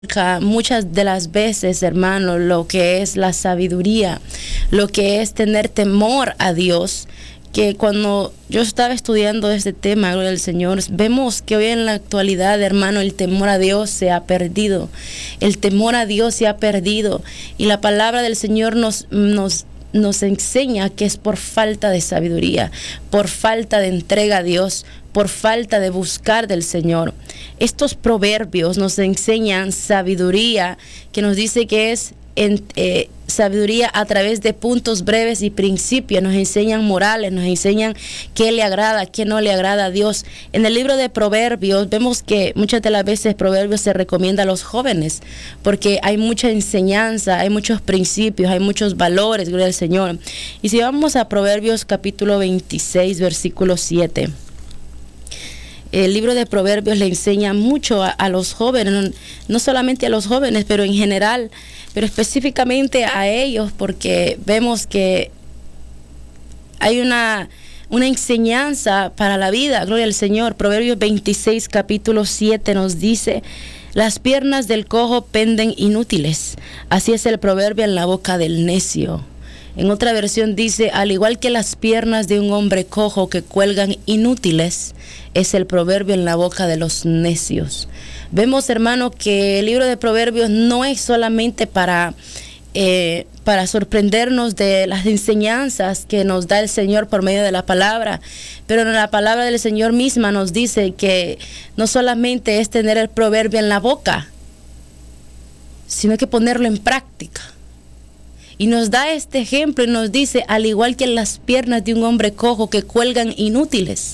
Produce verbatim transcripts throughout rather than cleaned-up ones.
muchas de las veces, hermano, lo que es la sabiduría, lo que es tener temor a Dios, que cuando yo estaba estudiando este tema, gloria al Señor, vemos que hoy en la actualidad, hermano, el temor a Dios se ha perdido, el temor a Dios se ha perdido, y la palabra del Señor nos, nos nos enseña que es por falta de sabiduría, por falta de entrega a Dios, por falta de buscar del Señor. Estos proverbios nos enseñan sabiduría, que nos dice que es en, eh, sabiduría a través de puntos breves y principios, nos enseñan morales, nos enseñan qué le agrada, qué no le agrada a Dios. En el libro de Proverbios vemos que muchas de las veces Proverbios se recomienda a los jóvenes, porque hay mucha enseñanza, hay muchos principios, hay muchos valores, gloria al Señor. Y si vamos a Proverbios capítulo veintiséis, versículo siete. El libro de Proverbios le enseña mucho a, a los jóvenes, no solamente a los jóvenes, pero en general, pero específicamente a ellos, porque vemos que hay una, una enseñanza para la vida, gloria al Señor. Proverbios veintiséis, capítulo siete nos dice: las piernas del cojo penden inútiles, así es el proverbio en la boca del necio. En otra versión dice: al igual que las piernas de un hombre cojo que cuelgan inútiles, es el proverbio en la boca de los necios. Vemos, hermano, que el libro de Proverbios no es solamente para, eh, para sorprendernos de las enseñanzas que nos da el Señor por medio de la palabra, pero la palabra del Señor misma nos dice que no solamente es tener el proverbio en la boca, sino que ponerlo en práctica. Y nos da este ejemplo y nos dice: al igual que las piernas de un hombre cojo que cuelgan inútiles.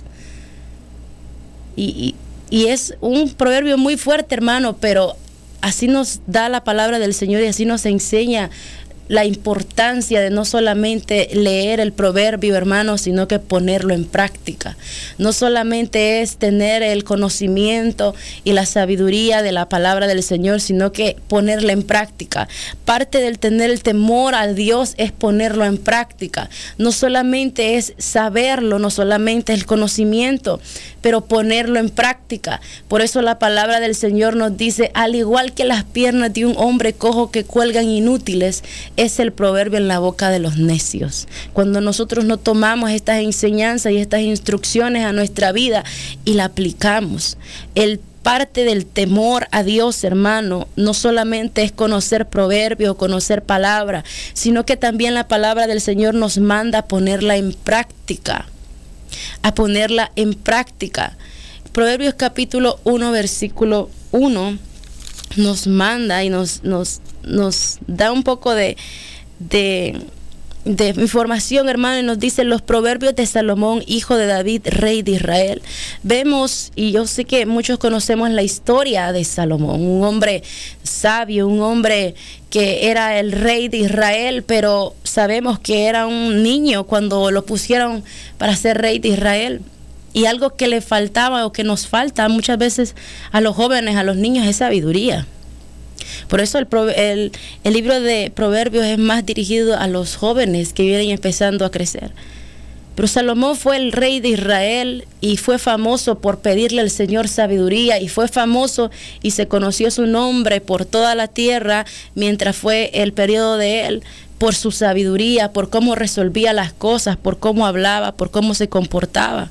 Y, y, y es un proverbio muy fuerte, hermano, pero así nos da la palabra del Señor y así nos enseña la importancia de no solamente leer el proverbio, hermano, sino que ponerlo en práctica. No solamente es tener el conocimiento y la sabiduría de la palabra del Señor, sino que ponerla en práctica. Parte del tener el temor a Dios es ponerlo en práctica. No solamente es saberlo, no solamente es el conocimiento, pero ponerlo en práctica. Por eso la palabra del Señor nos dice: al igual que las piernas de un hombre cojo que cuelgan inútiles, es el proverbio en la boca de los necios. Cuando nosotros no tomamos estas enseñanzas y estas instrucciones a nuestra vida y la aplicamos, el parte del temor a Dios, hermano, no solamente es conocer proverbios, conocer palabra, sino que también la palabra del Señor nos manda a ponerla en práctica, a ponerla en práctica. Proverbios capítulo uno, versículo uno nos manda y nos, nos, nos da un poco de, de, de información, hermano, y nos dice: los proverbios de Salomón, hijo de David, rey de Israel. Vemos, y yo sé que muchos conocemos la historia de Salomón, un hombre sabio, un hombre que era el rey de Israel, pero sabemos que era un niño cuando lo pusieron para ser rey de Israel. Y algo que le faltaba o que nos falta muchas veces a los jóvenes, a los niños, es sabiduría. Por eso el, el, el libro de Proverbios es más dirigido a los jóvenes que vienen empezando a crecer. Pero Salomón fue el rey de Israel y fue famoso por pedirle al Señor sabiduría, y fue famoso y se conoció su nombre por toda la tierra mientras fue el periodo de él, por su sabiduría, por cómo resolvía las cosas, por cómo hablaba, por cómo se comportaba,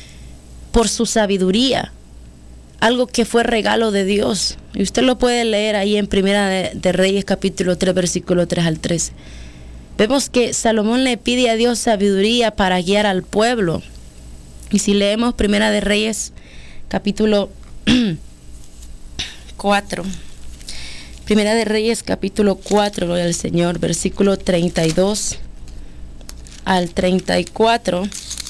por su sabiduría, algo que fue regalo de Dios. Y usted lo puede leer ahí en Primera de, de Reyes capítulo tres, versículo tres al trece. Vemos que Salomón le pide a Dios sabiduría para guiar al pueblo. Y si leemos Primera de Reyes capítulo cuatro, Primera de Reyes capítulo cuatro, gloria al Señor, versículo treinta y dos al treinta y cuatro.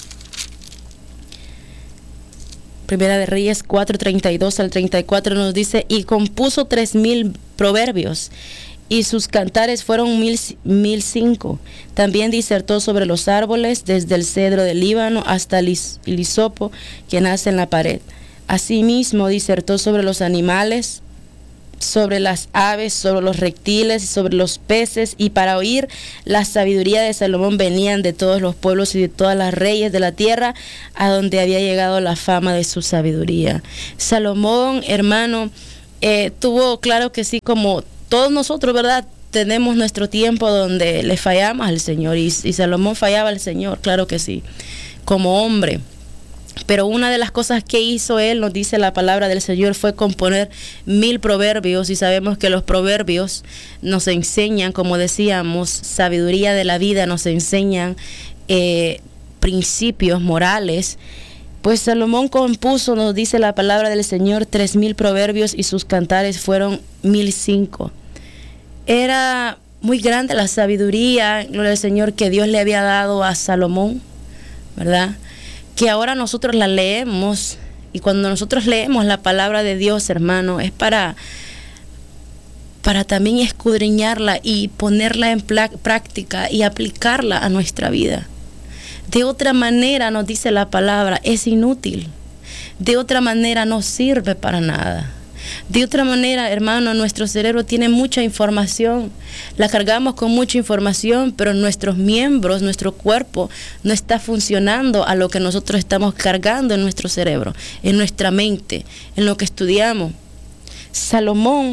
Primera de Reyes cuatro, treinta y dos al treinta y cuatro nos dice: y compuso tres mil proverbios, y sus cantares fueron mil, mil cinco. También disertó sobre los árboles, desde el cedro del Líbano hasta el hisopo que nace en la pared. Asimismo disertó sobre los animales, sobre las aves, sobre los reptiles, sobre los peces, y para oír la sabiduría de Salomón venían de todos los pueblos y de todas las reyes de la tierra, a donde había llegado la fama de su sabiduría. Salomón, hermano, eh, tuvo, claro que sí, como todos nosotros, ¿verdad? Tenemos nuestro tiempo donde le fallamos al Señor, y, y Salomón fallaba al Señor, claro que sí, como hombre. Pero una de las cosas que hizo él, nos dice la palabra del Señor, fue componer mil proverbios, y sabemos que los proverbios nos enseñan, como decíamos, sabiduría de la vida, nos enseñan eh, principios morales. Pues Salomón compuso, nos dice la palabra del Señor, tres mil proverbios, y sus cantares fueron mil cinco. Era muy grande la sabiduría, gloria al Señor, que Dios le había dado a Salomón, ¿verdad? Que ahora nosotros la leemos, y cuando nosotros leemos la palabra de Dios, hermano, es para, para también escudriñarla y ponerla en práctica y aplicarla a nuestra vida. De otra manera, nos dice la palabra, es inútil. De otra manera no sirve para nada. De otra manera, hermano, nuestro cerebro tiene mucha información, la cargamos con mucha información, pero nuestros miembros, nuestro cuerpo no está funcionando a lo que nosotros estamos cargando en nuestro cerebro, en nuestra mente, en lo que estudiamos. Salomón,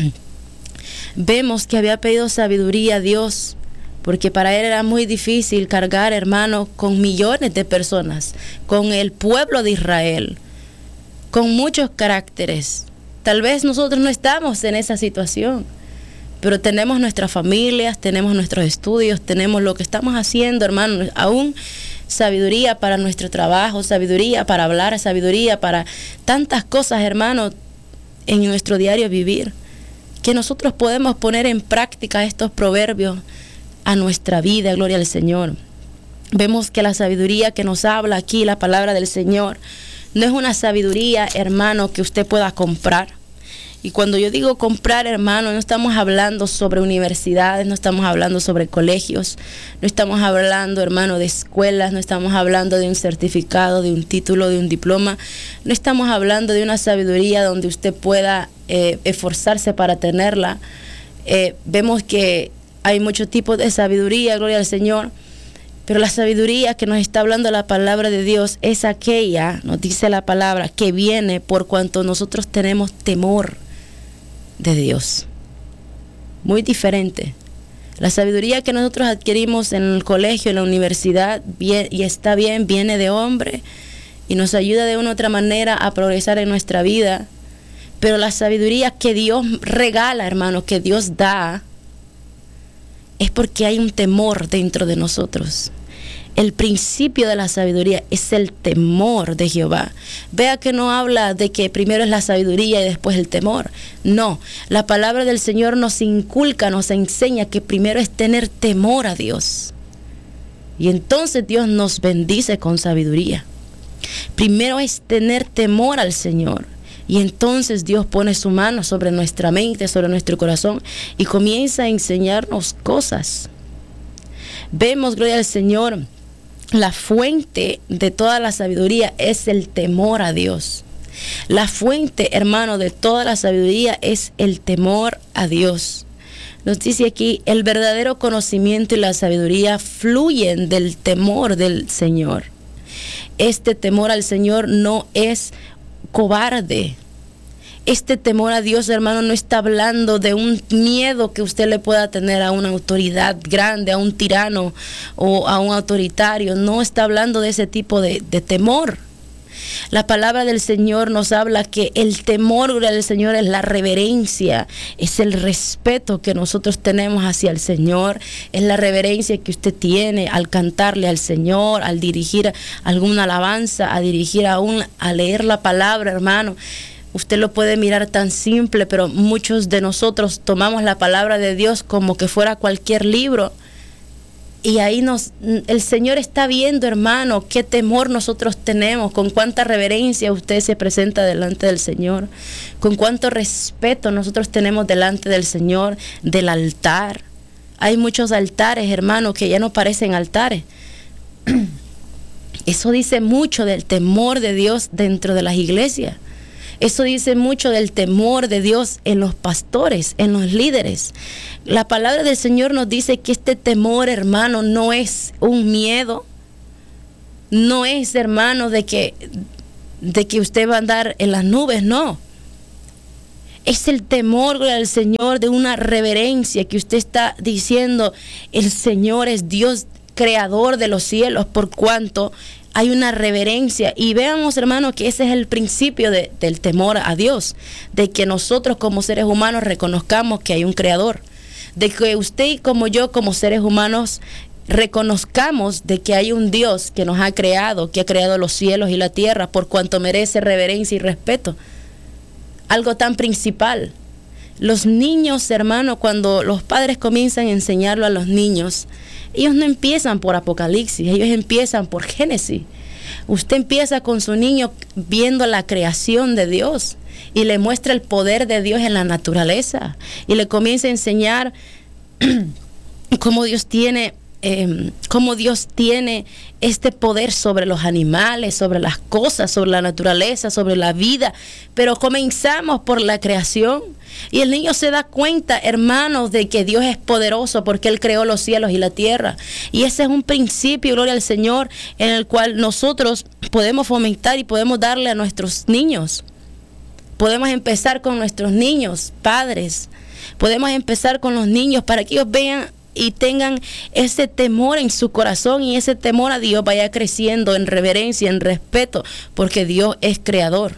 vemos que había pedido sabiduría a Dios, porque para él era muy difícil cargar, hermano, con millones de personas, con el pueblo de Israel, con muchos caracteres. Tal vez nosotros no estamos en esa situación, pero tenemos nuestras familias, tenemos nuestros estudios, tenemos lo que estamos haciendo, hermano, aún sabiduría para nuestro trabajo, sabiduría para hablar, sabiduría para tantas cosas, hermano, en nuestro diario vivir, que nosotros podemos poner en práctica estos proverbios a nuestra vida, gloria al Señor. Vemos que la sabiduría que nos habla aquí, la palabra del Señor, no es una sabiduría, hermano, que usted pueda comprar. Y cuando yo digo comprar, hermano, no estamos hablando sobre universidades, no estamos hablando sobre colegios, no estamos hablando, hermano, de escuelas, no estamos hablando de un certificado, de un título, de un diploma, no estamos hablando de una sabiduría donde usted pueda eh, esforzarse para tenerla. Eh, vemos que hay muchos tipos de sabiduría, gloria al Señor, pero la sabiduría que nos está hablando la palabra de Dios es aquella, nos dice la palabra, que viene por cuanto nosotros tenemos temor de Dios. Muy diferente. La sabiduría que nosotros adquirimos en el colegio, en la universidad, bien, y está bien, viene de hombre y nos ayuda de una u otra manera a progresar en nuestra vida. Pero la sabiduría que Dios regala, hermano, que Dios da, es porque hay un temor dentro de nosotros. El principio de la sabiduría es el temor de Jehová. Vea que no habla de que primero es la sabiduría y después el temor. No, la palabra del Señor nos inculca, nos enseña que primero es tener temor a Dios. Y entonces Dios nos bendice con sabiduría. Primero es tener temor al Señor. Y entonces Dios pone su mano sobre nuestra mente, sobre nuestro corazón, y comienza a enseñarnos cosas. Vemos, gloria al Señor, la fuente de toda la sabiduría es el temor a Dios. La fuente, hermano, de toda la sabiduría es el temor a Dios. Nos dice aquí, el verdadero conocimiento y la sabiduría fluyen del temor del Señor. Este temor al Señor no es cobarde. Este temor a Dios, hermano, no está hablando de un miedo que usted le pueda tener a una autoridad grande, a un tirano o a un autoritario. No está hablando de ese tipo de, de temor. La palabra del Señor nos habla que el temor del Señor es la reverencia, es el respeto que nosotros tenemos hacia el Señor, es la reverencia que usted tiene al cantarle al Señor, al dirigir alguna alabanza, a dirigir aún, a leer la palabra, hermano. Usted lo puede mirar tan simple, pero muchos de nosotros tomamos la palabra de Dios como que fuera cualquier libro. Y ahí nos, el Señor está viendo, hermano, qué temor nosotros tenemos, con cuánta reverencia usted se presenta delante del Señor, con cuánto respeto nosotros tenemos delante del Señor, del altar. Hay muchos altares, hermano, que ya no parecen altares. Eso dice mucho del temor de Dios dentro de las iglesias. Eso dice mucho del temor de Dios en los pastores, en los líderes. La palabra del Señor nos dice que este temor, hermano, no es un miedo. No es, hermano, de que, de que usted va a andar en las nubes, no. Es el temor, gloria al Señor, de una reverencia que usted está diciendo, el Señor es Dios creador de los cielos, por cuanto hay una reverencia. Y veamos, hermano, que ese es el principio de, del temor a Dios, de que nosotros como seres humanos reconozcamos que hay un creador, de que usted y como yo como seres humanos reconozcamos de que hay un Dios que nos ha creado, que ha creado los cielos y la tierra, por cuanto merece reverencia y respeto. Algo tan principal. Los niños, hermano, cuando los padres comienzan a enseñarlo a los niños, ellos no empiezan por Apocalipsis, ellos empiezan por Génesis. Usted empieza con su niño viendo la creación de Dios y le muestra el poder de Dios en la naturaleza y le comienza a enseñar cómo Dios tiene Eh, cómo Dios tiene este poder sobre los animales, sobre las cosas, sobre la naturaleza, sobre la vida. Pero comenzamos por la creación y el niño se da cuenta, hermanos, de que Dios es poderoso porque Él creó los cielos y la tierra. Y ese es un principio, gloria al Señor, en el cual nosotros podemos fomentar y podemos darle a nuestros niños. Podemos empezar con nuestros niños, padres. Podemos empezar con los niños para que ellos vean y tengan ese temor en su corazón, y ese temor a Dios vaya creciendo en reverencia, en respeto, porque Dios es creador.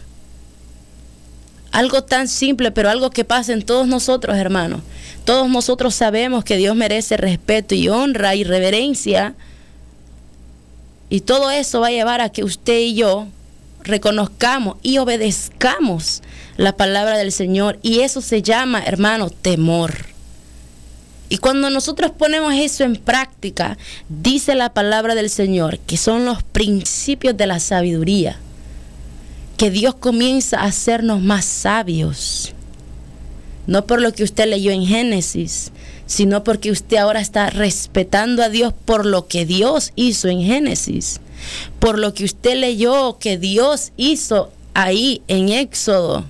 Algo tan simple, pero algo que pasa en todos nosotros, hermanos. Todos nosotros sabemos que Dios merece respeto y honra y reverencia, y todo eso va a llevar a que usted y yo reconozcamos y obedezcamos la palabra del Señor, y eso se llama, hermano, temor. Y cuando nosotros ponemos eso en práctica, dice la palabra del Señor que son los principios de la sabiduría, que Dios comienza a hacernos más sabios, no por lo que usted leyó en Génesis, sino porque usted ahora está respetando a Dios por lo que Dios hizo en Génesis, por lo que usted leyó que Dios hizo ahí en Éxodo.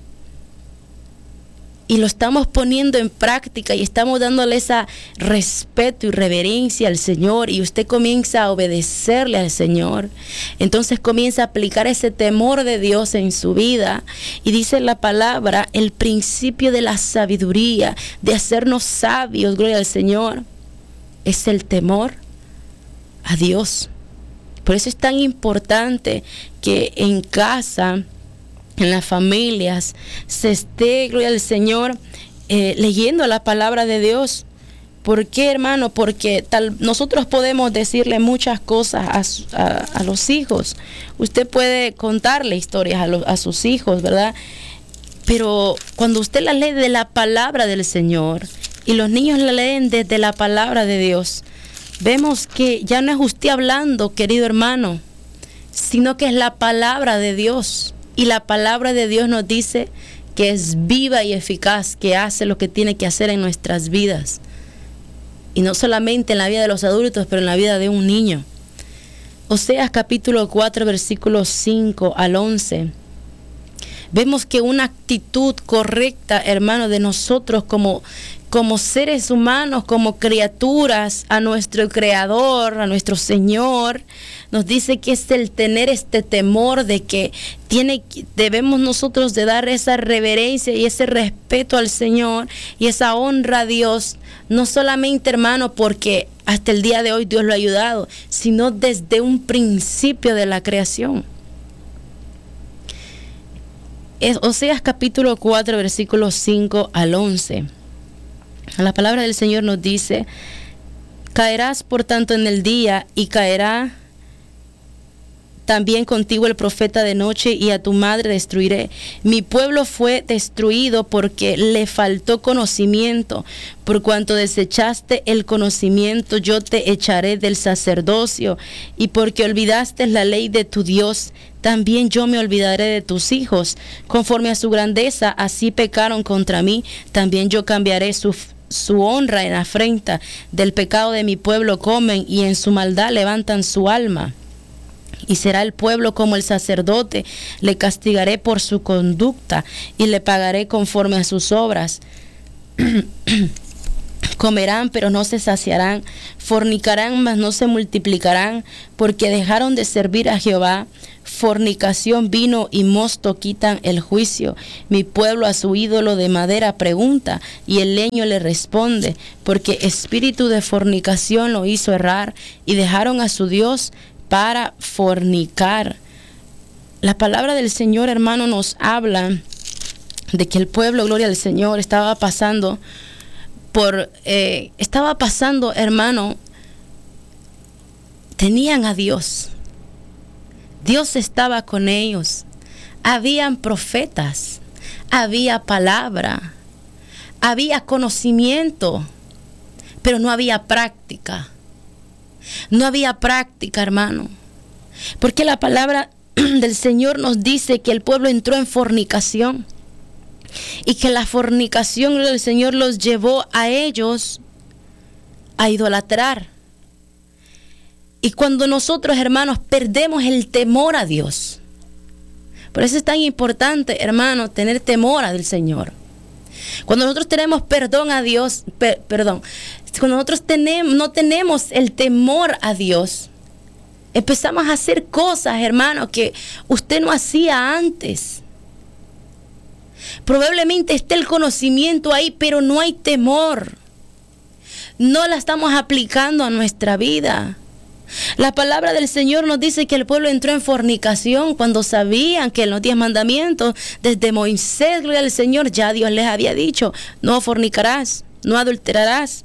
Y lo estamos poniendo en práctica y estamos dándole ese respeto y reverencia al Señor, y usted comienza a obedecerle al Señor. Entonces comienza a aplicar ese temor de Dios en su vida, y dice la palabra, el principio de la sabiduría, de hacernos sabios, gloria al Señor, es el temor a Dios. Por eso es tan importante que en casa, en las familias, se esté, gloria al Señor, eh, leyendo la palabra de Dios. ¿Por qué, hermano? Porque tal, nosotros podemos decirle muchas cosas a, a, a los hijos. Usted puede contarle historias a, los, a sus hijos, ¿verdad? Pero cuando usted la lee de la palabra del Señor, y los niños la leen desde la palabra de Dios, vemos que ya no es usted hablando, querido hermano, sino que es la palabra de Dios. Y la palabra de Dios nos dice que es viva y eficaz, que hace lo que tiene que hacer en nuestras vidas. Y no solamente en la vida de los adultos, pero en la vida de un niño. Oseas capítulo cuatro, versículos cinco al once. Vemos que una actitud correcta, hermano, de nosotros como, como seres humanos, como criaturas, a nuestro Creador, a nuestro Señor, nos dice que es el tener este temor de que tiene, debemos nosotros de dar esa reverencia y ese respeto al Señor y esa honra a Dios, no solamente, hermano, porque hasta el día de hoy Dios lo ha ayudado, sino desde un principio de la creación. Es Oseas capítulo cuatro, versículos cinco al once. La palabra del Señor nos dice: caerás por tanto en el día, y caerá también contigo el profeta de noche, y a tu madre destruiré. Mi pueblo fue destruido porque le faltó conocimiento. Por cuanto desechaste el conocimiento, yo te echaré del sacerdocio, y porque olvidaste la ley de tu Dios, también yo me olvidaré de tus hijos. Conforme a su grandeza, así pecaron contra mí, también yo cambiaré su su honra en afrenta. Del pecado de mi pueblo comen, y en su maldad levantan su alma. Y será el pueblo como el sacerdote, le castigaré por su conducta, y le pagaré conforme a sus obras. Comerán, pero no se saciarán. Fornicarán, mas no se multiplicarán, porque dejaron de servir a Jehová. Fornicación, vino y mosto quitan el juicio. Mi pueblo a su ídolo de madera pregunta, y el leño le responde, porque espíritu de fornicación lo hizo errar, y dejaron a su Dios para fornicar. La palabra del Señor, hermano, nos habla de que el pueblo, gloria al Señor, estaba pasando por, eh, estaba pasando, hermano, tenían a Dios. Dios estaba con ellos. Habían profetas, había palabra, había conocimiento, pero no había práctica. No había práctica, hermano. Porque la palabra del Señor nos dice que el pueblo entró en fornicación y que la fornicación del Señor los llevó a ellos a idolatrar. Y cuando nosotros, hermanos, perdemos el temor a Dios, por eso es tan importante, hermano, tener temor al Señor. Cuando nosotros tenemos perdón a Dios, per, perdón, cuando nosotros tenemos, no tenemos el temor a Dios, empezamos a hacer cosas, hermano, que usted no hacía antes. Probablemente esté el conocimiento ahí, pero no hay temor. No la estamos aplicando a nuestra vida. La palabra del Señor nos dice que el pueblo entró en fornicación cuando sabían que en los diez mandamientos, desde Moisés, gloria al Señor, ya Dios les había dicho, no fornicarás, no adulterarás.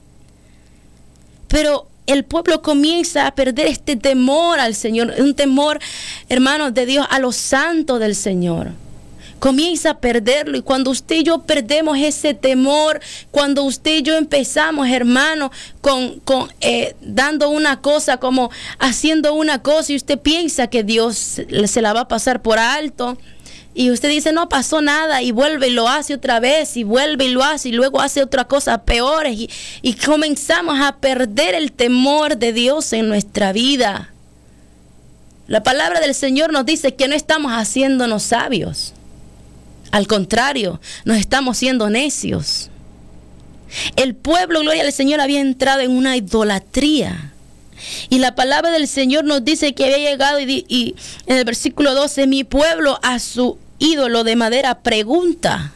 Pero el pueblo comienza a perder este temor al Señor, un temor, hermanos, de Dios a los santos del Señor. Comienza a perderlo, y cuando usted y yo perdemos ese temor, cuando usted y yo empezamos, hermano, con, con eh, dando una cosa, como haciendo una cosa, y usted piensa que Dios se la va a pasar por alto, y usted dice no pasó nada, y vuelve y lo hace otra vez, y vuelve y lo hace, y luego hace otra cosa peor, y, y comenzamos a perder el temor de Dios en nuestra vida. La palabra del Señor nos dice que no estamos haciéndonos sabios. Al contrario, nos estamos siendo necios. El pueblo, gloria al Señor, había entrado en una idolatría. Y la palabra del Señor nos dice que había llegado, y, y en el versículo doce, mi pueblo a su ídolo de madera pregunta.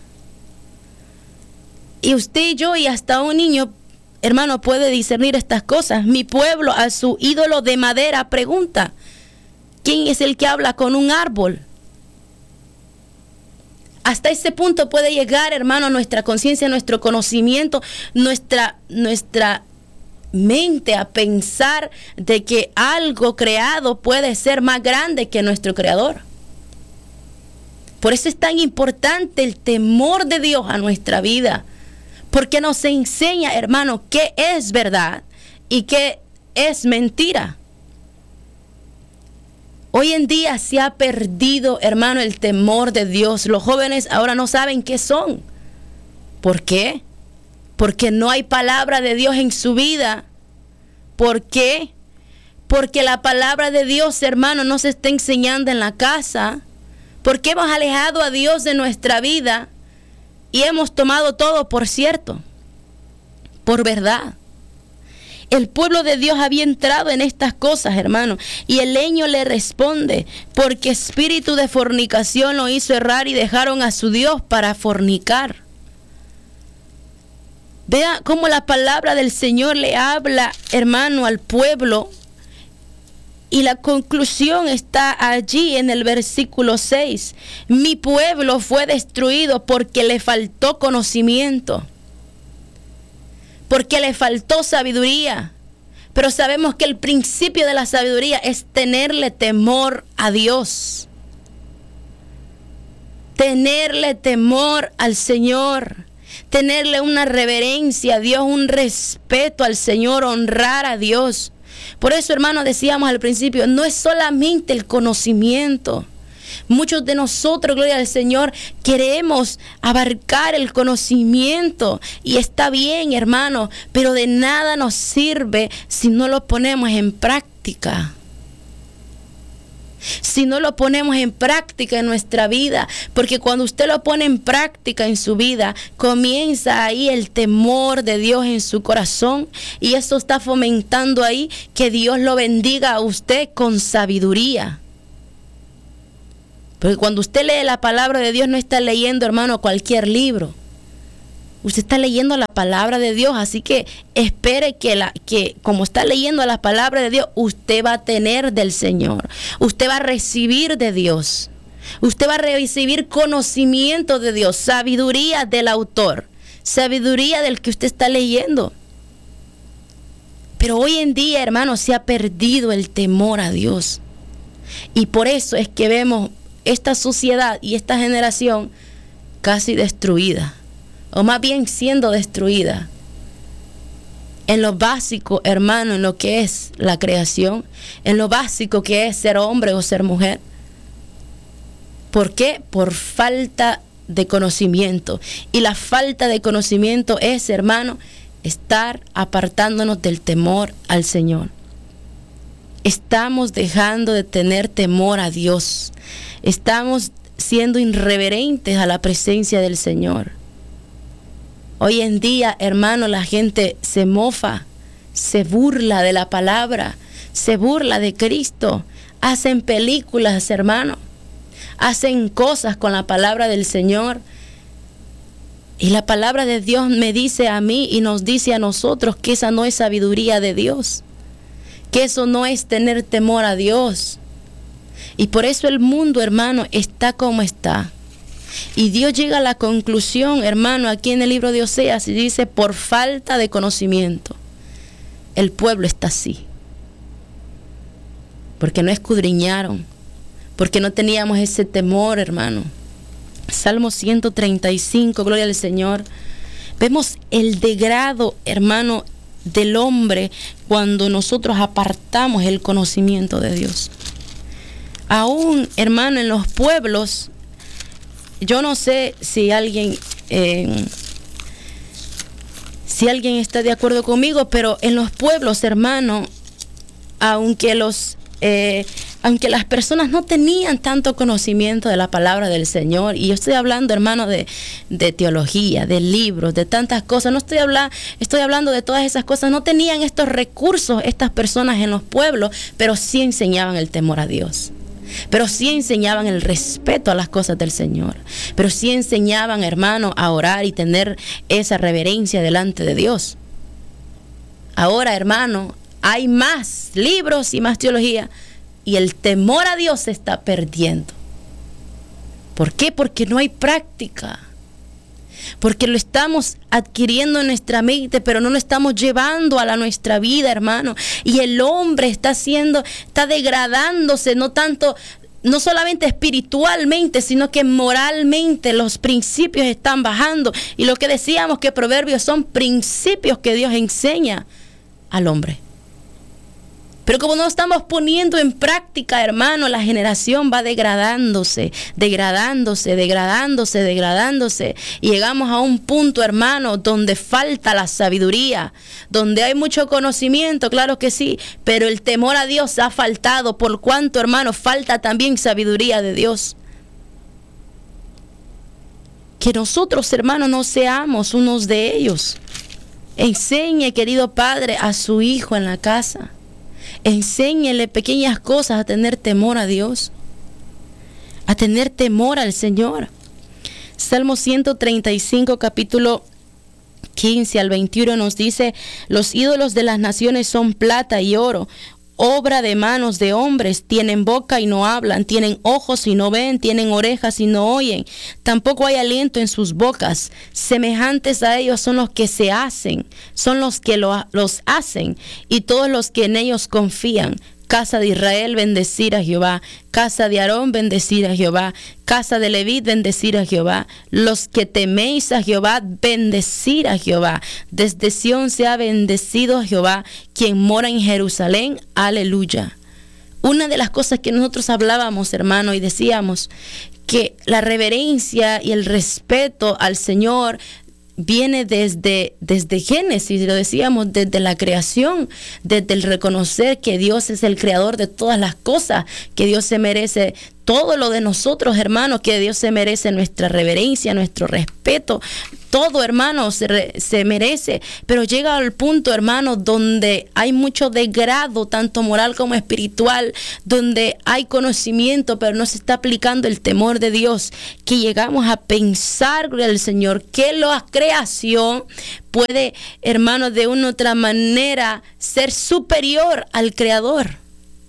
Y usted y yo, y hasta un niño, hermano, puede discernir estas cosas. Mi pueblo a su ídolo de madera pregunta. ¿Quién es el que habla con un árbol? Hasta ese punto puede llegar, hermano, nuestra conciencia, nuestro conocimiento, nuestra, nuestra mente a pensar de que algo creado puede ser más grande que nuestro creador. Por eso es tan importante el temor de Dios a nuestra vida, porque nos enseña, hermano, qué es verdad y qué es mentira. Hoy en día se ha perdido, hermano, el temor de Dios. Los jóvenes ahora no saben qué son. ¿Por qué? Porque no hay palabra de Dios en su vida. ¿Por qué? Porque la palabra de Dios, hermano, no se está enseñando en la casa. Porque hemos alejado a Dios de nuestra vida y hemos tomado todo por cierto, por verdad. El pueblo de Dios había entrado en estas cosas, hermano, y el leño le responde, porque espíritu de fornicación lo hizo errar y dejaron a su Dios para fornicar. Vea cómo la palabra del Señor le habla, hermano, al pueblo, y la conclusión está allí en el versículo seis. Mi pueblo fue destruido porque le faltó conocimiento, porque le faltó sabiduría. Pero sabemos que el principio de la sabiduría es tenerle temor a Dios. Tenerle temor al Señor. Tenerle una reverencia a Dios, un respeto al Señor, honrar a Dios. Por eso, hermano, decíamos al principio, no es solamente el conocimiento. Muchos de nosotros, gloria al Señor, queremos abarcar el conocimiento y está bien, hermano, pero de nada nos sirve si no lo ponemos en práctica. si no lo ponemos en práctica en nuestra vida, porque cuando usted lo pone en práctica en su vida, comienza ahí el temor de Dios en su corazón, y eso está fomentando ahí que Dios lo bendiga a usted con sabiduría. Porque cuando usted lee la palabra de Dios, no está leyendo, hermano, cualquier libro. Usted está leyendo la palabra de Dios, así que espere que, la, que como está leyendo la palabra de Dios, usted va a tener del Señor. Usted va a recibir de Dios. Usted va a recibir conocimiento de Dios, sabiduría del autor, sabiduría del que usted está leyendo. Pero hoy en día, hermano, se ha perdido el temor a Dios. Y por eso es que vemos esta sociedad y esta generación casi destruida, o más bien siendo destruida en lo básico, hermano, en lo que es la creación, en lo básico que es ser hombre o ser mujer. ¿Por qué? Por falta de conocimiento. Y la falta de conocimiento es, hermano, estar apartándonos del temor al Señor. Estamos dejando de tener temor a Dios. Estamos siendo irreverentes a la presencia del Señor. Hoy en día, hermano, la gente se mofa, se burla de la palabra, se burla de Cristo. Hacen películas, hermano. Hacen cosas con la palabra del Señor. Y la palabra de Dios me dice a mí y nos dice a nosotros que esa no es sabiduría de Dios, que eso no es tener temor a Dios. Y por eso el mundo, hermano, está como está. Y Dios llega a la conclusión, hermano, aquí en el libro de Oseas, y dice: por falta de conocimiento, el pueblo está así. Porque no escudriñaron, porque no teníamos ese temor, hermano. Salmo ciento treinta y cinco, gloria al Señor. Vemos el degrado, hermano, del hombre cuando nosotros apartamos el conocimiento de Dios. Aún, hermano, en los pueblos, yo no sé si alguien, eh, si alguien está de acuerdo conmigo, pero en los pueblos, hermano, aunque los eh, aunque las personas no tenían tanto conocimiento de la palabra del Señor, y yo estoy hablando, hermano, de, de teología, de libros, de tantas cosas, no estoy hablando, estoy hablando de todas esas cosas, no tenían estos recursos estas personas en los pueblos, pero sí enseñaban el temor a Dios. Pero sí enseñaban el respeto a las cosas del Señor. Pero sí enseñaban, hermano, a orar y tener esa reverencia delante de Dios. Ahora, hermano, hay más libros y más teología, y el temor a Dios se está perdiendo. ¿Por qué? Porque no hay práctica. Porque lo estamos adquiriendo en nuestra mente, pero no lo estamos llevando a la nuestra vida, hermano. Y el hombre está haciendo, está degradándose, no tanto, no solamente espiritualmente, sino que moralmente los principios están bajando. Y lo que decíamos que proverbios son principios que Dios enseña al hombre. Pero como no estamos poniendo en práctica, hermano, la generación va degradándose, degradándose, degradándose, degradándose. Y llegamos a un punto, hermano, donde falta la sabiduría, donde hay mucho conocimiento, claro que sí, pero el temor a Dios ha faltado. Por cuanto, hermano, falta también sabiduría de Dios. Que nosotros, hermanos, no seamos unos de ellos. Enseñe, querido padre, a su hijo en la casa. Enséñele pequeñas cosas, a tener temor a Dios, a tener temor al Señor. Salmo ciento treinta y cinco, capítulo quince al veintiuno nos dice: los ídolos de las naciones son plata y oro, obra de manos de hombres. Tienen boca y no hablan, tienen ojos y no ven, tienen orejas y no oyen, tampoco hay aliento en sus bocas. Semejantes a ellos son los que se hacen, son los que lo, los hacen, y todos los que en ellos confían. Casa de Israel, bendecir a Jehová. Casa de Aarón, bendecir a Jehová. Casa de Leví, bendecir a Jehová. Los que teméis a Jehová, bendecir a Jehová. Desde Sión se ha bendecido a Jehová, quien mora en Jerusalén. Aleluya. Una de las cosas que nosotros hablábamos, hermano, y decíamos que la reverencia y el respeto al Señor viene desde, desde Génesis, lo decíamos, desde la creación, desde el reconocer que Dios es el creador de todas las cosas, que Dios se merece todo lo de nosotros, hermanos, que Dios se merece nuestra reverencia, nuestro respeto, todo, hermano, se, re, se merece, pero llega al punto, hermano, donde hay mucho degrado, tanto moral como espiritual, donde hay conocimiento, pero no se está aplicando el temor de Dios, que llegamos a pensar, gloria al Señor, que la creación puede, hermano, de una u otra manera ser superior al Creador.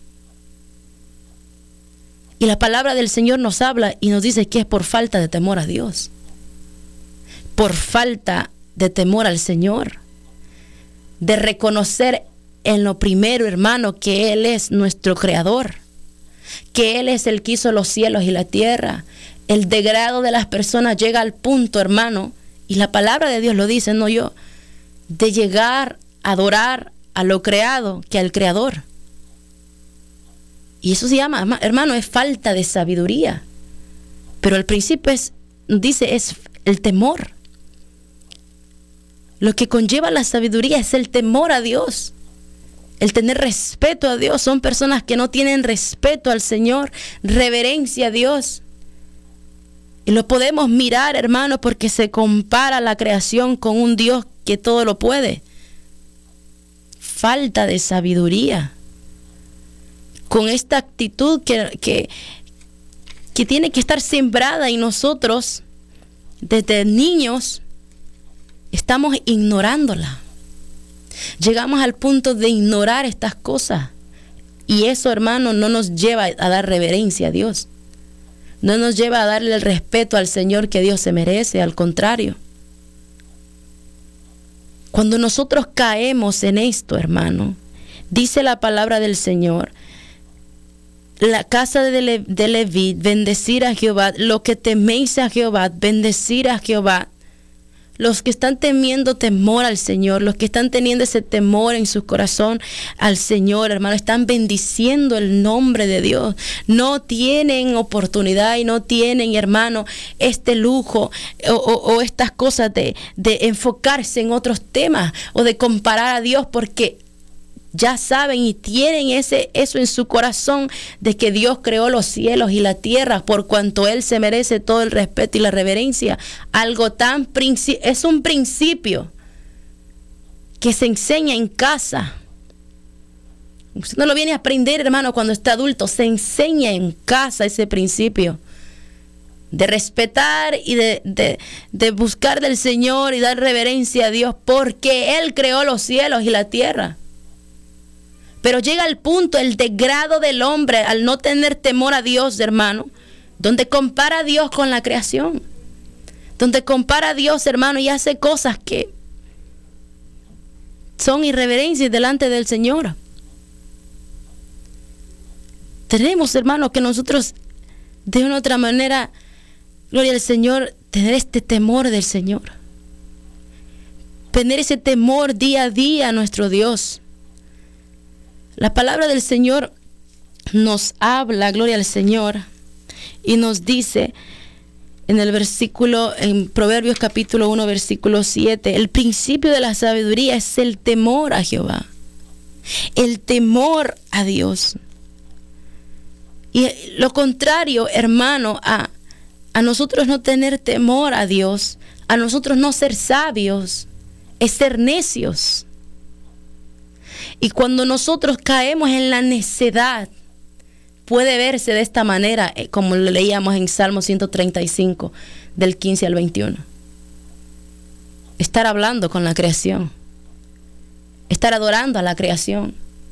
Y la palabra del Señor nos habla y nos dice que es por falta de temor a Dios. Por falta de temor al Señor. De reconocer en lo primero, hermano, que Él es nuestro creador. Que Él es el que hizo los cielos y la tierra. El degrado de las personas llega al punto, hermano, y la palabra de Dios lo dice, no yo, de llegar a adorar a lo creado que al creador. Y eso se llama, hermano, es falta de sabiduría. Pero el principio es, dice, es el temor. Lo que conlleva la sabiduría es el temor a Dios. El tener respeto a Dios. Son personas que no tienen respeto al Señor, reverencia a Dios. Y lo podemos mirar, hermano, porque se compara la creación con un Dios que todo lo puede. Falta de sabiduría. Con esta actitud que, que, que tiene que estar sembrada en nosotros desde niños, estamos ignorándola. Llegamos al punto de ignorar estas cosas. Y eso, hermano, no nos lleva a dar reverencia a Dios. No nos lleva a darle el respeto al Señor que Dios se merece, al contrario. Cuando nosotros caemos en esto, hermano, dice la palabra del Señor, la casa de, Le, de Leví, bendecir a Jehová, lo que teméis a Jehová, bendecir a Jehová. Los que están temiendo temor al Señor, los que están teniendo ese temor en su corazón al Señor, hermano, están bendiciendo el nombre de Dios. No tienen oportunidad y no tienen, hermano, este lujo o, o, o estas cosas de, de enfocarse en otros temas o de comparar a Dios, porque ya saben y tienen ese, eso en su corazón de que Dios creó los cielos y la tierra, por cuanto Él se merece todo el respeto y la reverencia. Algo tan principio, es un principio que se enseña en casa. Usted no lo viene a aprender, hermano, cuando está adulto. Se enseña en casa ese principio de respetar y de, de, de buscar del Señor y dar reverencia a Dios, porque Él creó los cielos y la tierra. Pero llega el punto, el degrado del hombre al no tener temor a Dios, hermano, donde compara a Dios con la creación, donde compara a Dios, hermano, y hace cosas que son irreverencias delante del Señor. Tenemos, hermano, que nosotros de una u otra manera, gloria al Señor, tener este temor del Señor, tener ese temor día a día a nuestro Dios. La palabra del Señor nos habla, gloria al Señor, y nos dice en el versículo, en Proverbios capítulo uno, versículo siete, el principio de la sabiduría es el temor a Jehová, el temor a Dios. Y lo contrario, hermano, a, a nosotros no tener temor a Dios, a nosotros no ser sabios, es ser necios. Y cuando nosotros caemos en la necedad, puede verse de esta manera, como lo leíamos en Salmo ciento treinta y cinco, del quince al veintiuno. Estar hablando con la creación, estar adorando a la creación.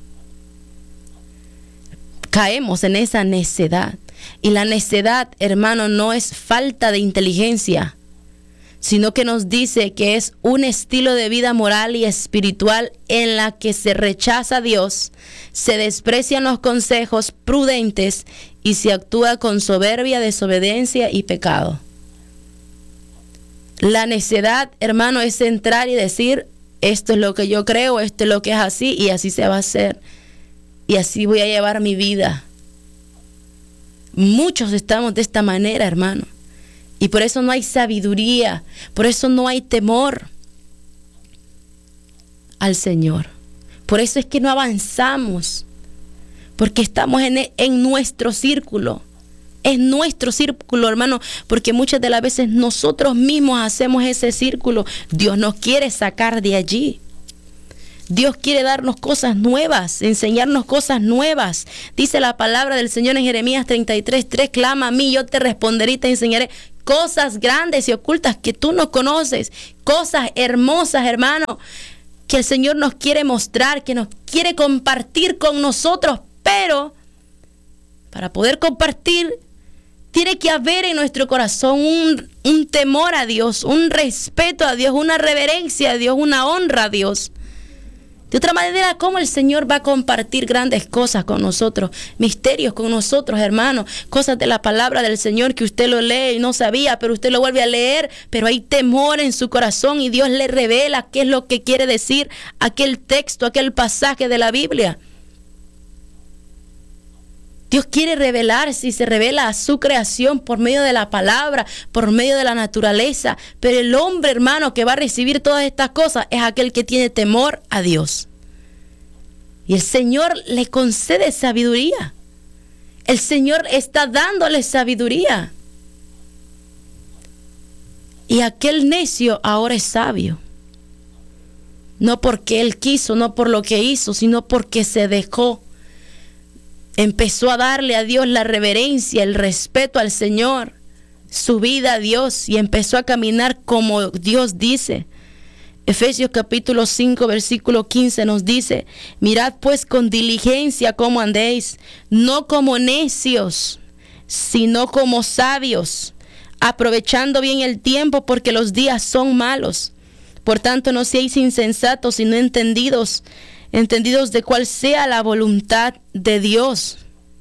Caemos en esa necedad. Y la necedad, hermano, no es falta de inteligencia, sino que nos dice que es un estilo de vida moral y espiritual en la que se rechaza a Dios, se desprecian los consejos prudentes y se actúa con soberbia, desobediencia y pecado. La necedad, hermano, es entrar y decir, esto es lo que yo creo, esto es lo que es así y así se va a hacer y así voy a llevar mi vida. Muchos estamos de esta manera, hermano. Y por eso no hay sabiduría, por eso no hay temor al Señor. Por eso es que no avanzamos, porque estamos en, en nuestro círculo. Es nuestro círculo, hermano, porque muchas de las veces nosotros mismos hacemos ese círculo. Dios nos quiere sacar de allí. Dios quiere darnos cosas nuevas, enseñarnos cosas nuevas. Dice la palabra del Señor en Jeremías treinta y tres, tres, clama a mí, yo te responderé y te enseñaré cosas grandes y ocultas que tú no conoces, cosas hermosas, hermano, que el Señor nos quiere mostrar, que nos quiere compartir con nosotros, pero para poder compartir, tiene que haber en nuestro corazón un, un temor a Dios, un respeto a Dios, una reverencia a Dios, una honra a Dios. De otra manera, ¿cómo el Señor va a compartir grandes cosas con nosotros? Misterios con nosotros, hermanos. Cosas de la palabra del Señor que usted lo lee y no sabía, pero usted lo vuelve a leer, pero hay temor en su corazón y Dios le revela qué es lo que quiere decir aquel texto, aquel pasaje de la Biblia. Dios quiere revelarse y se revela a su creación por medio de la palabra, por medio de la naturaleza. Pero el hombre, hermano, que va a recibir todas estas cosas es aquel que tiene temor a Dios. Y el Señor le concede sabiduría. El Señor está dándole sabiduría. Y aquel necio ahora es sabio. No porque él quiso, no por lo que hizo, sino porque se dejó. Empezó a darle a Dios la reverencia, el respeto al Señor, su vida a Dios, y empezó a caminar como Dios dice. Efesios capítulo cinco, versículo quince nos dice: mirad pues con diligencia cómo andéis, no como necios, sino como sabios, aprovechando bien el tiempo, porque los días son malos. Por tanto, no seáis insensatos, sino entendidos, entendidos de cuál sea la voluntad de Dios.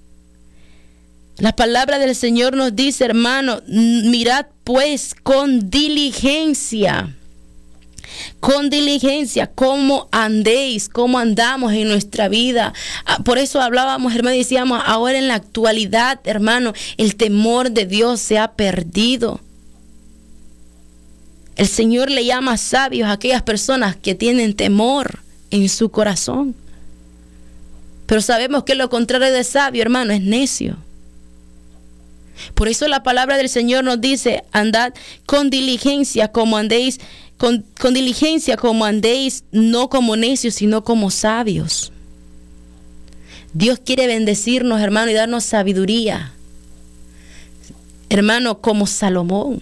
La palabra del Señor nos dice, hermano, mirad pues con diligencia, con diligencia cómo andéis, cómo andamos en nuestra vida. Por eso hablábamos, hermano, decíamos, ahora en la actualidad, hermano, el temor de Dios se ha perdido. El Señor le llama sabios a aquellas personas que tienen temor en su corazón. Pero sabemos que lo contrario de sabio, hermano, es necio. Por eso la palabra del Señor nos dice: andad con diligencia como andéis, con, con diligencia como andéis, no como necios, sino como sabios. Dios quiere bendecirnos, hermano, y darnos sabiduría. Hermano, como Salomón.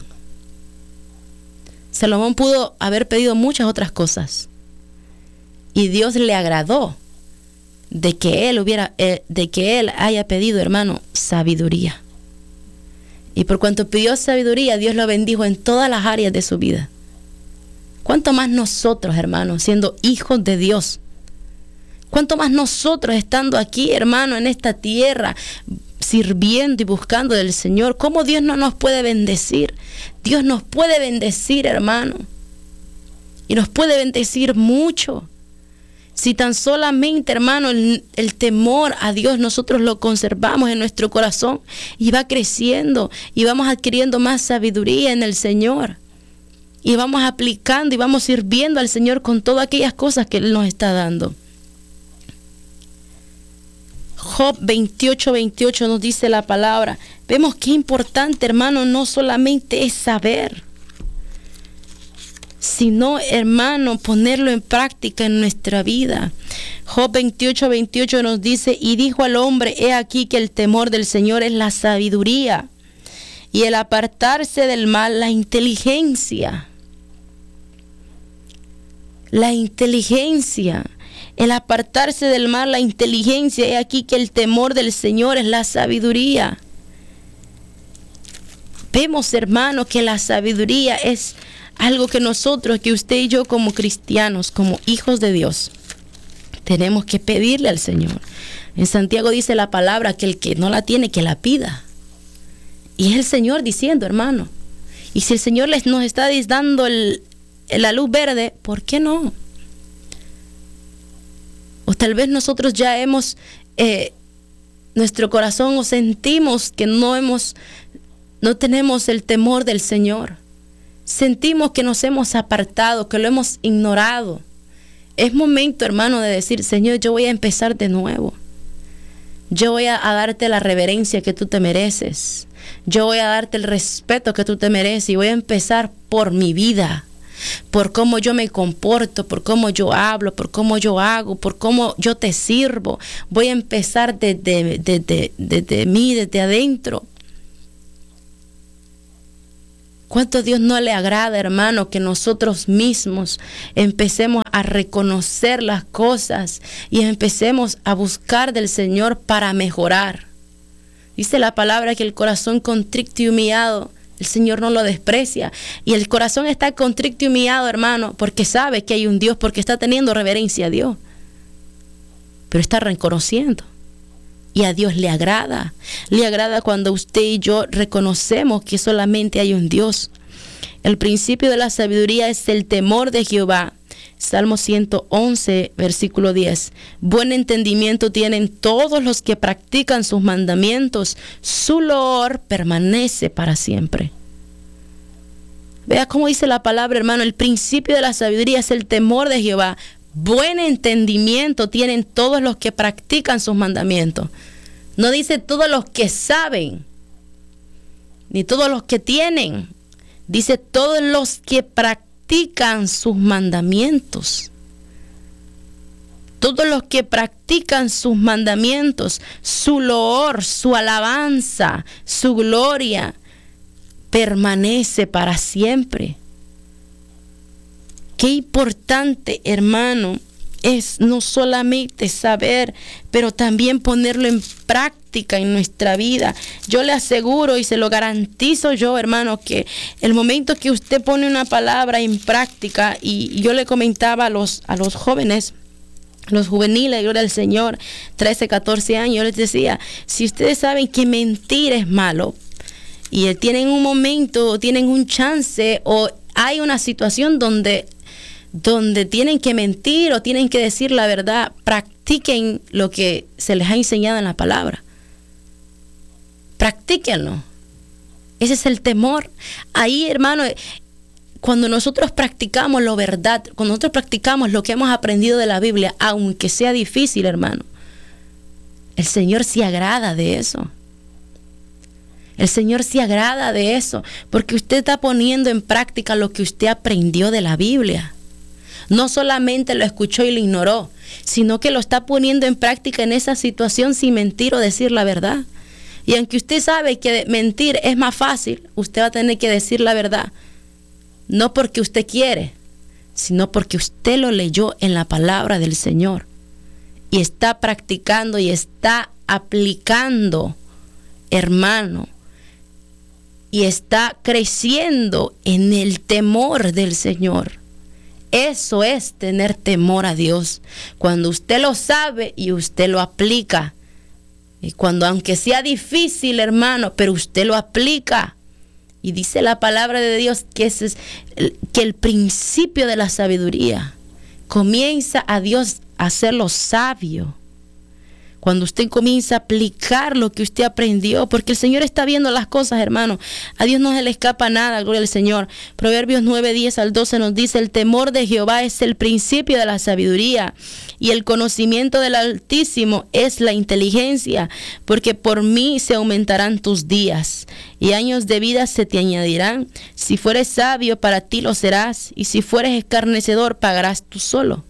Salomón pudo haber pedido muchas otras cosas. Y Dios le agradó de que él hubiera, eh, de que él haya pedido, hermano, sabiduría. Y por cuanto pidió sabiduría, Dios lo bendijo en todas las áreas de su vida. ¿Cuánto más nosotros, hermanos, siendo hijos de Dios? ¿Cuánto más nosotros estando aquí, hermano, en esta tierra, sirviendo y buscando del Señor? ¿Cómo Dios no nos puede bendecir? Dios nos puede bendecir, hermano. Y nos puede bendecir mucho. Si tan solamente, hermano, el, el temor a Dios nosotros lo conservamos en nuestro corazón, y va creciendo y vamos adquiriendo más sabiduría en el Señor, y vamos aplicando y vamos sirviendo al Señor con todas aquellas cosas que Él nos está dando. Job veintiocho, veintiocho nos dice la palabra. Vemos qué importante, hermano, no solamente es saber, sino, hermano, ponerlo en práctica en nuestra vida. Job veintiocho, veintiocho nos dice: y dijo al hombre, he aquí que el temor del Señor es la sabiduría, y el apartarse del mal la inteligencia. La inteligencia. El apartarse del mal, la inteligencia. He aquí que el temor del Señor es la sabiduría. Vemos, hermano, que la sabiduría es algo que nosotros, que usted y yo como cristianos, como hijos de Dios, tenemos que pedirle al Señor. En Santiago dice la palabra que el que no la tiene, que la pida. Y es el Señor diciendo, hermano. Y si el Señor les, nos está dando el, la luz verde, ¿por qué no? O tal vez nosotros ya hemos, eh, nuestro corazón, o sentimos que no hemos no tenemos el temor del Señor. Sentimos que nos hemos apartado, que lo hemos ignorado. Es momento, hermano, de decir, Señor, yo voy a empezar de nuevo. Yo voy a, a darte la reverencia que tú te mereces. Yo voy a darte el respeto que tú te mereces y voy a empezar por mi vida, por cómo yo me comporto, por cómo yo hablo, por cómo yo hago, por cómo yo te sirvo. Voy a empezar desde, desde, desde mí, desde adentro. ¿Cuánto a Dios no le agrada, hermano, que nosotros mismos empecemos a reconocer las cosas y empecemos a buscar del Señor para mejorar? Dice la palabra que el corazón contrito y humillado, el Señor no lo desprecia. Y el corazón está contrito y humillado, hermano, porque sabe que hay un Dios, porque está teniendo reverencia a Dios. Pero está reconociendo. Y a Dios le agrada. Le agrada cuando usted y yo reconocemos que solamente hay un Dios. El principio de la sabiduría es el temor de Jehová. Salmo ciento once, versículo diez. Buen entendimiento tienen todos los que practican sus mandamientos. Su loor permanece para siempre. Vea cómo dice la palabra, hermano. El principio de la sabiduría es el temor de Jehová. Buen entendimiento tienen todos los que practican sus mandamientos. No dice todos los que saben, ni todos los que tienen. Dice todos los que practican sus mandamientos. Todos los que practican sus mandamientos, su loor, su alabanza, su gloria, permanece para siempre. Qué importante, hermano, es no solamente saber, pero también ponerlo en práctica en nuestra vida. Yo le aseguro y se lo garantizo yo, hermano, que el momento que usted pone una palabra en práctica, y yo le comentaba a los, a los jóvenes, los juveniles, gloria al Señor, trece, catorce años, yo les decía, si ustedes saben que mentir es malo, y tienen un momento, tienen un chance, o hay una situación donde donde tienen que mentir o tienen que decir la verdad, practiquen lo que se les ha enseñado en la palabra. Practíquenlo. Ese es el temor. Ahí, hermano, cuando nosotros practicamos la verdad, cuando nosotros practicamos lo que hemos aprendido de la Biblia, aunque sea difícil, hermano, el Señor se agrada de eso. El Señor se agrada de eso, porque usted está poniendo en práctica lo que usted aprendió de la Biblia. No solamente lo escuchó y lo ignoró, sino que lo está poniendo en práctica en esa situación sin mentir o decir la verdad. Y aunque usted sabe que mentir es más fácil, usted va a tener que decir la verdad. No porque usted quiere, sino porque usted lo leyó en la palabra del Señor. Y está practicando y está aplicando, hermano. Y está creciendo en el temor del Señor. Eso es tener temor a Dios. Cuando usted lo sabe y usted lo aplica. Y cuando, aunque sea difícil, hermano, pero usted lo aplica. Y dice la palabra de Dios que, ese es el, que el principio de la sabiduría comienza a Dios a hacerlo sabio. Cuando usted comienza a aplicar lo que usted aprendió, porque el Señor está viendo las cosas, hermano. A Dios no se le escapa nada, gloria al Señor. Proverbios nueve, diez al doce nos dice, el temor de Jehová es el principio de la sabiduría, y el conocimiento del Altísimo es la inteligencia, porque por mí se aumentarán tus días, y años de vida se te añadirán. Si fueres sabio, para ti lo serás, y si fueres escarnecedor, pagarás tú solo.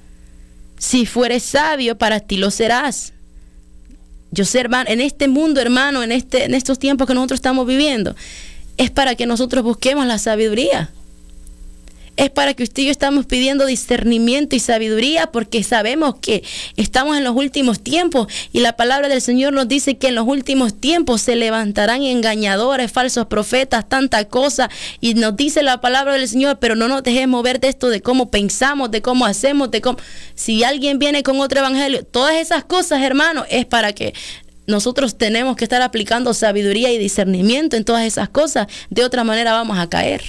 Si fueres sabio, para ti lo serás. Yo sé, hermano, en este mundo, hermano, en este, en estos tiempos que nosotros estamos viviendo, es para que nosotros busquemos la sabiduría. Es para que usted y yo estamos pidiendo discernimiento y sabiduría, porque sabemos que estamos en los últimos tiempos y la palabra del Señor nos dice que en los últimos tiempos se levantarán engañadores, falsos profetas, tanta cosa, y nos dice la palabra del Señor, pero no nos dejemos mover de esto, de cómo pensamos, de cómo hacemos, de cómo, si alguien viene con otro evangelio, todas esas cosas, hermano, es para que nosotros tenemos que estar aplicando sabiduría y discernimiento en todas esas cosas, de otra manera vamos a caer.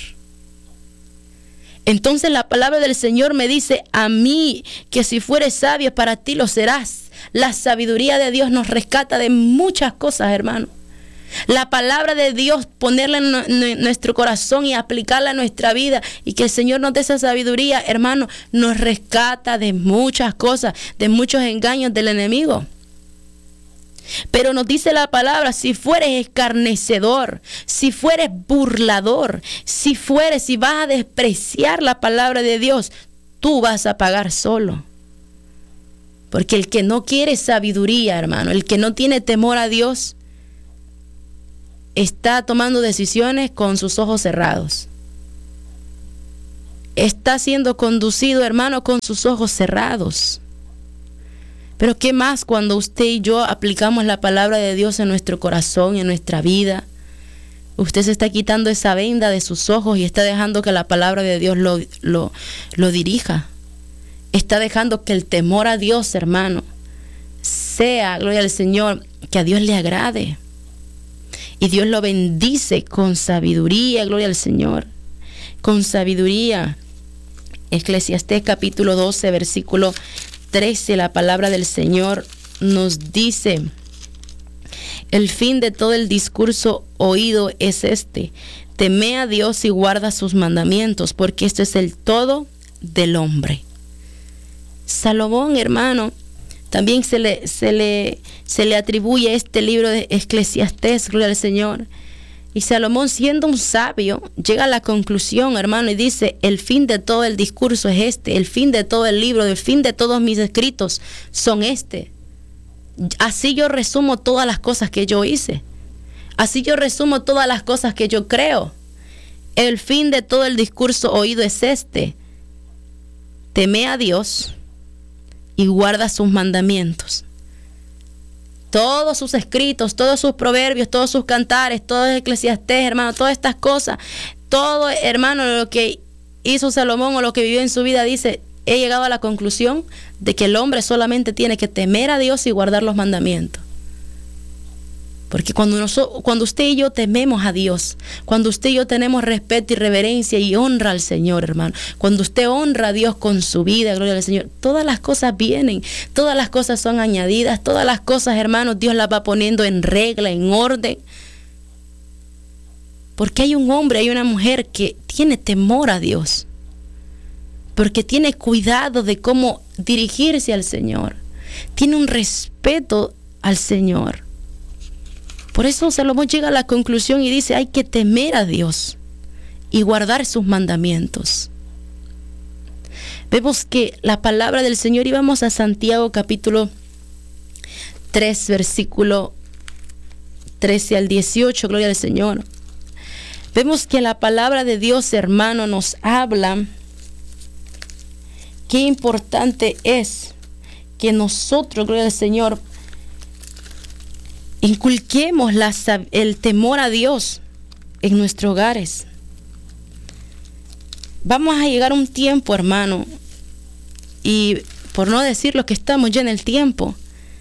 Entonces la palabra del Señor me dice a mí que si fueres sabio, para ti lo serás. La sabiduría de Dios nos rescata de muchas cosas, hermano. La palabra de Dios, ponerla en nuestro corazón y aplicarla a nuestra vida, y que el Señor nos dé esa sabiduría, hermano, nos rescata de muchas cosas, de muchos engaños del enemigo. Pero nos dice la palabra: si fueres escarnecedor, si fueres burlador, si fueres, si vas a despreciar la palabra de Dios, tú vas a pagar solo. Porque el que no quiere sabiduría, hermano, el que no tiene temor a Dios, está tomando decisiones con sus ojos cerrados. Está siendo conducido, hermano, con sus ojos cerrados. Pero ¿qué más cuando usted y yo aplicamos la palabra de Dios en nuestro corazón, en nuestra vida? Usted se está quitando esa venda de sus ojos y está dejando que la palabra de Dios lo, lo, lo dirija. Está dejando que el temor a Dios, hermano, sea, gloria al Señor, que a Dios le agrade. Y Dios lo bendice con sabiduría, gloria al Señor, con sabiduría. Eclesiastés capítulo doce, versículo trece, la palabra del Señor nos dice: el fin de todo el discurso oído es este: teme a Dios y guarda sus mandamientos, porque esto es el todo del hombre. Salomón, hermano, también se le, se le, se le atribuye este libro de Eclesiastés, gloria al Señor. Y Salomón, siendo un sabio, llega a la conclusión, hermano, y dice: el fin de todo el discurso es este, el fin de todo el libro, el fin de todos mis escritos son este. Así yo resumo todas las cosas que yo hice. Así yo resumo todas las cosas que yo creo. El fin de todo el discurso oído es este: teme a Dios y guarda sus mandamientos. Todos sus escritos, todos sus proverbios, todos sus cantares, todo Eclesiastés, hermano, todas estas cosas, todo, hermano, lo que hizo Salomón o lo que vivió en su vida, dice: he llegado a la conclusión de que el hombre solamente tiene que temer a Dios y guardar los mandamientos. Porque cuando, nosotros, cuando usted y yo tememos a Dios, cuando usted y yo tenemos respeto y reverencia y honra al Señor, hermano, cuando usted honra a Dios con su vida, gloria al Señor, todas las cosas vienen, todas las cosas son añadidas, todas las cosas, hermanos, Dios las va poniendo en regla, en orden. Porque hay un hombre, hay una mujer que tiene temor a Dios, porque tiene cuidado de cómo dirigirse al Señor, tiene un respeto al Señor. Por eso Salomón llega a la conclusión y dice: hay que temer a Dios y guardar sus mandamientos. Vemos que la palabra del Señor, y vamos a Santiago capítulo tres, versículo trece al dieciocho, gloria al Señor. Vemos que la palabra de Dios, hermano, nos habla qué importante es que nosotros, gloria al Señor, inculquemos la, el temor a Dios en nuestros hogares. Vamos a llegar a un tiempo, hermano, y por no decir lo que estamos ya en el tiempo,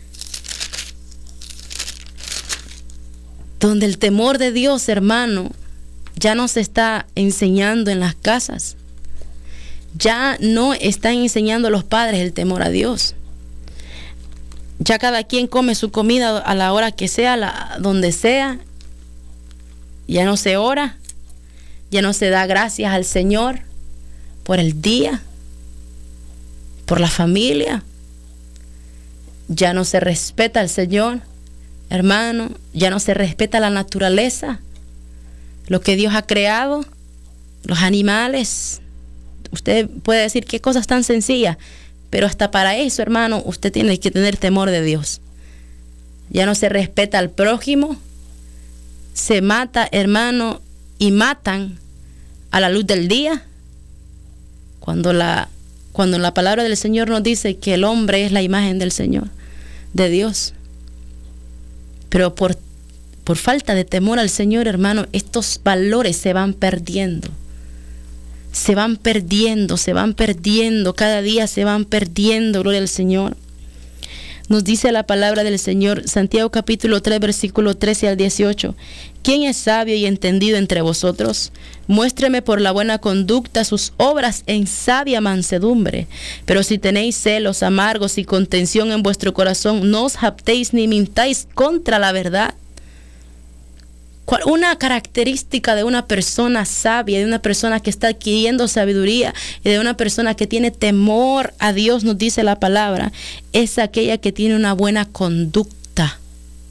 donde el temor de Dios, hermano, ya no se está enseñando en las casas. Ya no están enseñando los padres el temor a Dios. Ya cada quien come su comida a la hora que sea, la, donde sea. Ya no se ora, ya no se da gracias al Señor por el día, por la familia. Ya no se respeta al Señor, hermano. Ya no se respeta la naturaleza, lo que Dios ha creado, los animales. Usted puede decir qué cosas tan sencillas, pero hasta para eso, hermano, usted tiene que tener temor de Dios. Ya no se respeta al prójimo, se mata, hermano, y matan a la luz del día, cuando la, cuando la palabra del Señor nos dice que el hombre es la imagen del Señor, de Dios. Pero por, por falta de temor al Señor, hermano, estos valores se van perdiendo. Se van perdiendo, se van perdiendo, cada día se van perdiendo, gloria al Señor. Nos dice la palabra del Señor, Santiago capítulo tres, versículo trece al dieciocho. ¿Quién es sabio y entendido entre vosotros? Muéstreme por la buena conducta sus obras en sabia mansedumbre. Pero si tenéis celos amargos y contención en vuestro corazón, no os jactéis ni mintáis contra la verdad. Una característica de una persona sabia, de una persona que está adquiriendo sabiduría y de una persona que tiene temor a Dios, nos dice la palabra, es aquella que tiene una buena conducta.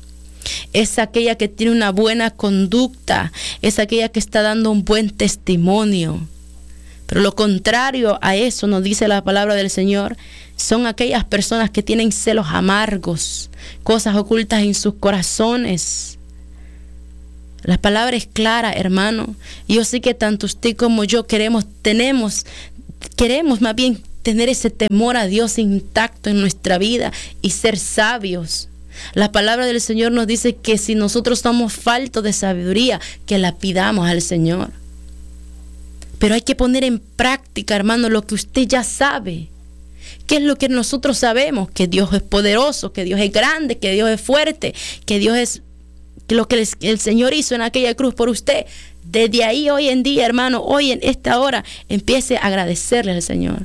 Es aquella que tiene una buena conducta, es aquella que está dando un buen testimonio. Pero lo contrario a eso, nos dice la palabra del Señor, son aquellas personas que tienen celos amargos, cosas ocultas en sus corazones. La palabra es clara, hermano. Yo sé que tanto usted como yo queremos, tenemos, queremos más bien tener ese temor a Dios intacto en nuestra vida y ser sabios. La palabra del Señor nos dice que si nosotros somos faltos de sabiduría, que la pidamos al Señor. Pero hay que poner en práctica, hermano, lo que usted ya sabe. ¿Qué es lo que nosotros sabemos? Que Dios es poderoso, que Dios es grande, que Dios es fuerte, que Dios es que lo que el, el Señor hizo en aquella cruz por usted. Desde ahí, hoy en día, hermano, hoy en esta hora, empiece a agradecerle al Señor.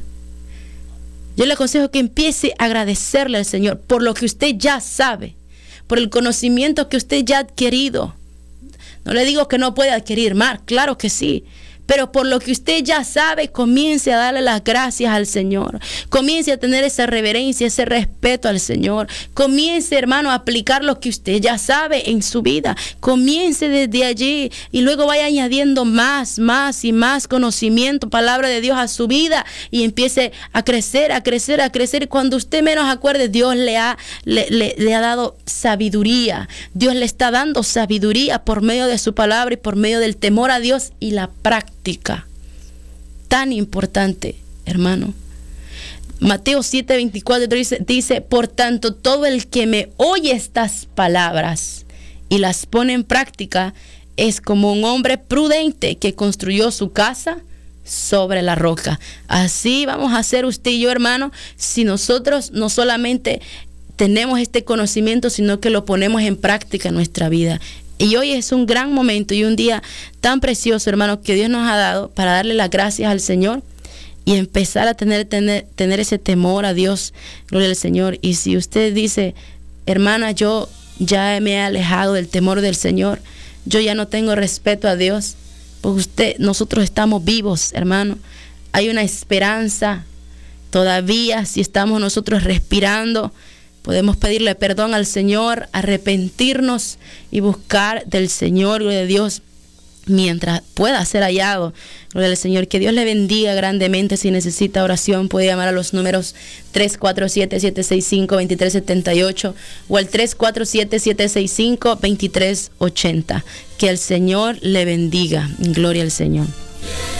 Yo le aconsejo que empiece a agradecerle al Señor por lo que usted ya sabe, por el conocimiento que usted ya ha adquirido. No le digo que no puede adquirir más, claro que sí. Pero por lo que usted ya sabe, comience a darle las gracias al Señor. Comience a tener esa reverencia, ese respeto al Señor. Comience, hermano, a aplicar lo que usted ya sabe en su vida. Comience desde allí y luego vaya añadiendo más, más y más conocimiento, palabra de Dios a su vida y empiece a crecer, a crecer, a crecer. Cuando usted menos acuerde, Dios le ha, le, le, le ha dado sabiduría. Dios le está dando sabiduría por medio de su palabra y por medio del temor a Dios y la práctica. Tan importante, hermano. Mateo siete veinticuatro dice, dice, por tanto, todo el que me oye estas palabras y las pone en práctica es como un hombre prudente que construyó su casa sobre la roca. Así vamos a hacer usted y yo, hermano, si nosotros no solamente tenemos este conocimiento, sino que lo ponemos en práctica en nuestra vida. Y hoy es un gran momento y un día tan precioso, hermano, que Dios nos ha dado para darle las gracias al Señor y empezar a tener, tener, tener ese temor a Dios, gloria al Señor. Y si usted dice, hermana, yo ya me he alejado del temor del Señor, yo ya no tengo respeto a Dios, pues usted, nosotros estamos vivos, hermano. Hay una esperanza todavía, si estamos nosotros respirando. Podemos pedirle perdón al Señor, arrepentirnos y buscar del Señor, gloria a Dios, mientras pueda ser hallado. Gloria al Señor. Que Dios le bendiga grandemente. Si necesita oración, puede llamar a los números tres cuatro siete, siete seis cinco, dos tres siete ocho o al tres cuatro siete, siete seis cinco, dos tres ocho cero. Que el Señor le bendiga. Gloria al Señor.